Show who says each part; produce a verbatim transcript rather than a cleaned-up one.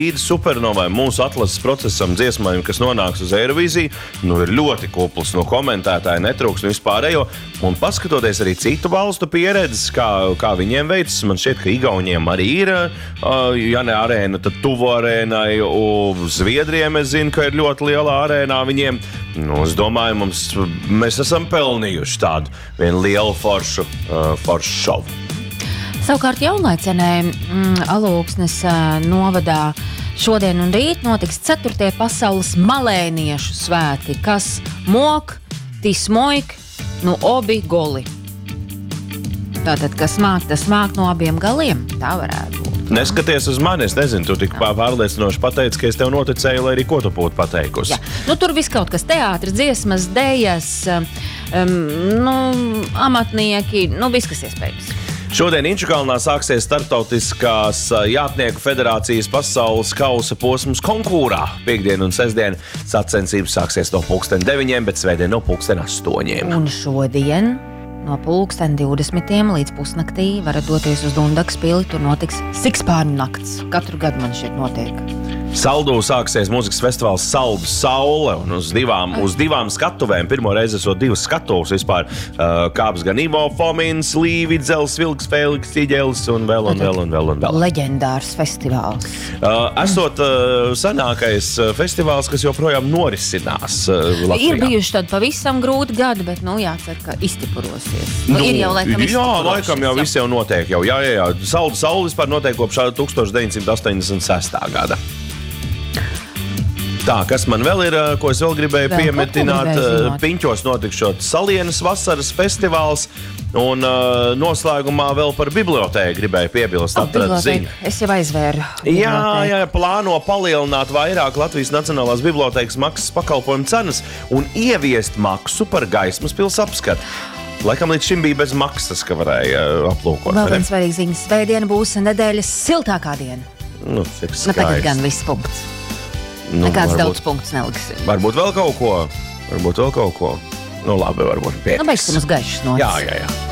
Speaker 1: Supernovai mūsu atlases procesam dziesmājumi, kas nonāks uz Eirovīziju, nu ir ļoti kupls no komentētāja, netrūks un vispārējo. Un paskatoties arī citu valstu pieredzes, kā, kā viņiem veicas, man šķiet, ka Igauniem arī ir, uh, ja ne arēna, tad tuvu arēnai, un Zviedriem es zinu, ka ir ļoti liela arēnā viņiem. Nu, es domāju, mums, mēs esam pelnījuši tādu vienu lielu foršu, uh, foršu šovu.
Speaker 2: Savukārt Jaunlaicenē mm, Alūksnes uh, novadā šodien un rīt notiks ceturtie pasaules malēniešu svētki, kas mok, tismoik, nu obi goli. Tātad, kas māk, tas māk no abiem galiem, tā varētu būt.
Speaker 1: Neskaties uz mani, es nezinu, tu tik pārliecinoši pateici, ka es tev noticēju, lai arī ko tu būtu pateikusi.
Speaker 2: Jā, nu tur viss kaut kas teātris, dziesmas, dejas, um, nu, amatnieki, nu viss, kas iespējams.
Speaker 1: Šodien Inčukalnā sāksies starptautiskās jātnieku federācijas pasaules kausa posms konkūrā. Piektdien un sestdien sacensības sāksies no pulksten deviņiem, bet svētdien no pulksten astoņiem.
Speaker 2: Un šodien no pulksten divdesmitiem līdz pusnaktī varat doties uz Dundagas pili, tur notiks Sikspārņu nakts. Katru gadu man šeit notiek.
Speaker 1: Saldū sāksies mūzikas festivāls Saldu Saule, un uz divām, uz divām skatuvēm, pirmo reizi esot divas skatuvas vispār, uh, kāps gan Ivo Fomins, Līvidzels, Vilks, Fēliks, Tīģelis un vēl un vēl un vēl un vēl.
Speaker 2: Leģendārs festivāls.
Speaker 1: Uh, esot uh, senākais festivāls, kas joprojām norisinās uh, Latvijā.
Speaker 2: Ir bijuši tādi pavisam grūti gadi, bet, nu, jācer, ka iztipurosies. Nu, nu, ir jau, laikam,
Speaker 1: jā, laikam jau viss jau notiek. Jau, jā, jā, jā. Saldu Saule vispār notiek kopš tukstovš deviņsimt astoņdesmit sestā gada. Tā, kas man vēl ir, ko es vēl gribēju vēl piemetināt, Piņķos notikšot Salienas vasaras festivāls, un uh, noslēgumā vēl par bibliotēku gribēju piebilst, atrat ziņu.
Speaker 2: Es jau aizvēru.
Speaker 1: Jā, jā, plāno palielināt vairāk Latvijas Nacionālās bibliotēkas maksas pakalpojumu cenas un ieviest maksu par Gaismas pils apskatu. Laikam līdz šim bija bez maksas, ka varēja aplūkot.
Speaker 2: Vēl viens svarīgs ziņas. Svētdiena būs nedēļas siltākā diena.
Speaker 1: Nu, cik skaisti.
Speaker 2: Nu, tagad gan viss punkts.
Speaker 1: Nu,
Speaker 2: Nekāds
Speaker 1: varbūt,
Speaker 2: daudz punkts neliksim.
Speaker 1: Varbūt vēl kaut ko. Varbūt vēl kaut ko. Nu labi, varbūt pēc.
Speaker 2: Nu, beigsim uz gaišas notis.
Speaker 1: Jā, jā, jā.